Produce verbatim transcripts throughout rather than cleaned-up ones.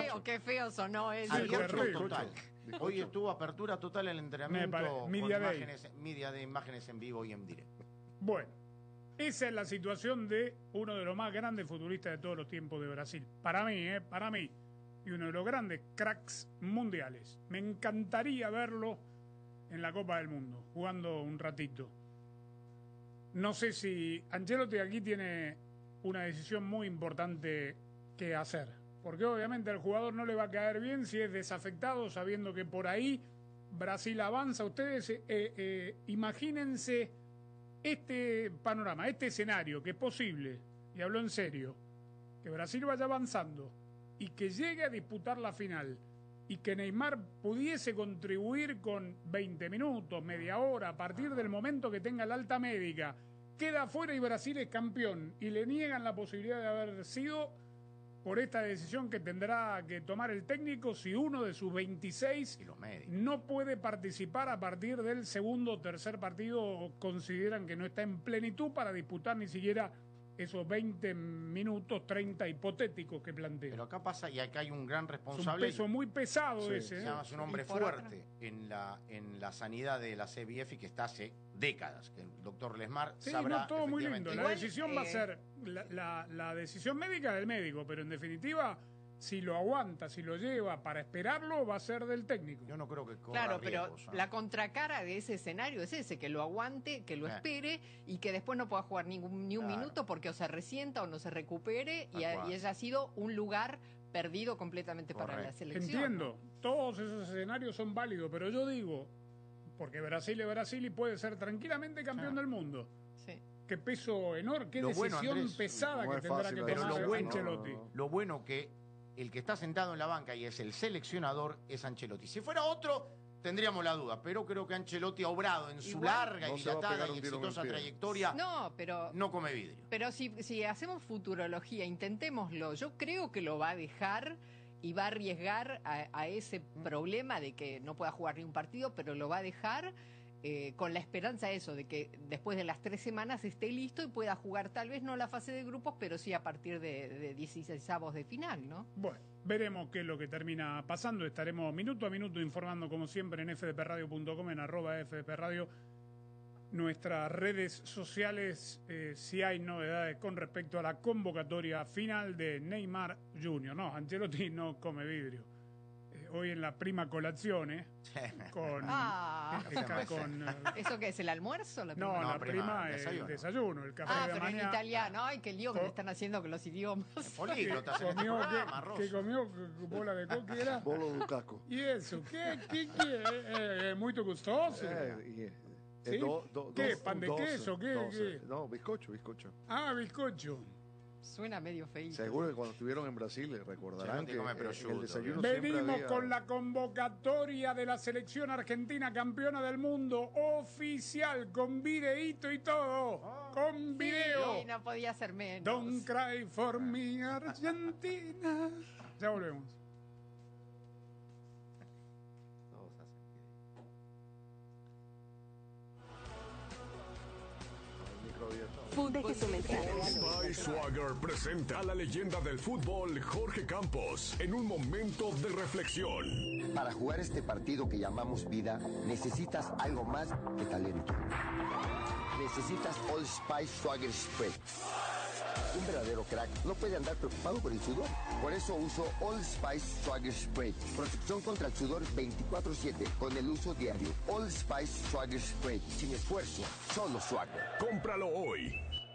feo, qué feo sonó eso. Sí, Abierto total. Bizcocho. Hoy estuvo apertura total el entrenamiento Me pare- con Media Day. imágenes, media de imágenes en vivo y en directo. Bueno, esa es la situación de uno de los más grandes futbolistas de todos los tiempos de Brasil. Para mí, ¿eh? Para mí. Y uno de los grandes cracks mundiales. Me encantaría verlo en la Copa del Mundo, jugando un ratito. No sé si Ancelotti aquí tiene una decisión muy importante que hacer. Porque obviamente al jugador no le va a caer bien si es desafectado, sabiendo que por ahí Brasil avanza. Ustedes eh, eh, imagínense este panorama, este escenario, que es posible, y hablo en serio, que Brasil vaya avanzando y que llegue a disputar la final y que Neymar pudiese contribuir con veinte minutos, media hora, a partir del momento que tenga la alta médica, queda fuera y Brasil es campeón y le niegan la posibilidad de haber sido por esta decisión que tendrá que tomar el técnico si uno de sus veintiséis Y los médicos. no puede participar a partir del segundo o tercer partido o consideran que no está en plenitud para disputar ni siquiera esos veinte minutos, treinta hipotéticos que plantea. Pero acá pasa, y acá hay un gran Es un responsable. peso muy pesado Sí, ese. Se ¿eh? llama, es un hombre Y por fuerte en la, en la sanidad de la C B F y que está hace décadas, que el doctor Lesmar Sí, sabrá no, todo muy efectivamente. lindo. La Igual, decisión va a eh, ser la, la, la decisión médica del médico, pero en definitiva, si lo aguanta, si lo lleva para esperarlo, va a ser del técnico. Yo no creo que corra Claro, pero riesgos, ¿eh? la contracara de ese escenario es ese, que lo aguante, que lo Eh. espere y que después no pueda jugar ningún, ni un Claro. minuto porque o se resienta o no se recupere y, Tal a- cual. y haya sido un lugar perdido completamente para la Correcto. selección. Entiendo, todos esos escenarios son válidos, pero yo digo, porque Brasil es Brasil y puede ser tranquilamente campeón Sí. del mundo. Sí. Qué peso enorme, qué Lo bueno, decisión Andrés, pesada no que es tendrá fácil, que pero tomar lo bueno- Ancelotti. no, no, no. Lo bueno que el que está sentado en la banca y es el seleccionador es Ancelotti. Si fuera otro, tendríamos la duda, pero creo que Ancelotti ha obrado en su Igual- larga y No se va a dilatada pegar y un tiro en el exitosa pie. trayectoria. No, pero No come vidrio. Pero si, si hacemos futurología, intentémoslo. Yo creo que lo va a dejar y va a arriesgar a, a ese problema de que no pueda jugar ni un partido, pero lo va a dejar eh, con la esperanza eso, de que después de las tres semanas esté listo y pueda jugar tal vez no la fase de grupos, pero sí a partir de, de dieciseisavos de final, ¿no? Bueno, veremos qué es lo que termina pasando. Estaremos minuto a minuto informando, como siempre, en f d p radio punto com, en arroba f d p radio, nuestras redes sociales, eh, si hay novedades con respecto a la convocatoria final de Neymar junior No, Ancelotti no come vidrio. Eh, hoy en la prima colazione, con... Ah. eh, ca- con, eh, ¿Eso qué es, el almuerzo? La no, prima? la No, prima, prima, es desayuno. el desayuno, el café Ah, de pero en mañana. italiano. Ay, qué lío que Co- me están haciendo con los idiomas. Políglotas en este Comió, programa, ¿qué, Rosa. qué comió? ¿Qué- bola de coqui era? Bolo Lukaku. E isso? Que, que, que é, é muito gostoso? É, e é, é Sim? do, do, Que, doce, pan de doce, queso, que, doce. que? No, bizcocho, bizcocho. Ah, bizcocho. Suena medio feíto. Seguro que cuando estuvieron en Brasil eh, recordarán Sí, que come eh, en prosciutto, el desayuno ¿no? siempre Venimos había... con la convocatoria de la selección argentina campeona del mundo oficial, con videíto y todo, con video. Sí, no podía ser menos. Don't cry for me, Argentina. Ya volvemos. Todos hacen El micro abierto. Deje su mensaje. Spice Swagger presenta a la leyenda del fútbol Jorge Campos en un momento de reflexión. Para jugar este partido que llamamos vida, necesitas algo más que talento. Necesitas Old Spice Swagger Spray. Un verdadero crack no puede andar preocupado por el sudor. Por eso uso Old Spice Swagger Spray. Protección contra el sudor veinticuatro siete con el uso diario. Old Spice Swagger Spray. Sin esfuerzo, solo Swagger. Cómpralo hoy.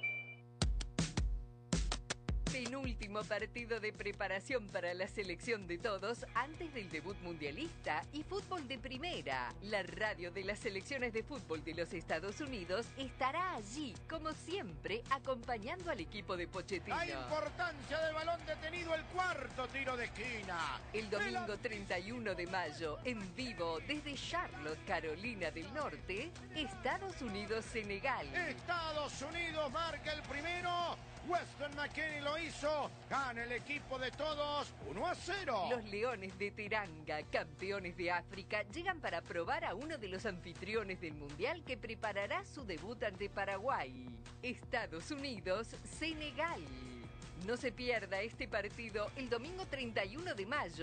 Penúltimo partido de preparación para la selección de todos antes del debut mundialista y fútbol de primera. La radio de las selecciones de fútbol de los Estados Unidos estará allí, como siempre, acompañando al equipo de Pochettino. La importancia del balón detenido, el cuarto tiro de esquina. El domingo treinta y uno de mayo, en vivo desde Charlotte, Carolina del Norte, Estados Unidos-Senegal. Estados Unidos marca el primero. Weston McKennie lo hizo. Gana el equipo de todos uno a cero. Los Leones de Teranga, campeones de África, llegan para probar a uno de los anfitriones del Mundial que preparará su debut ante Paraguay. Estados Unidos, Senegal. No se pierda este partido el domingo treinta y uno de mayo.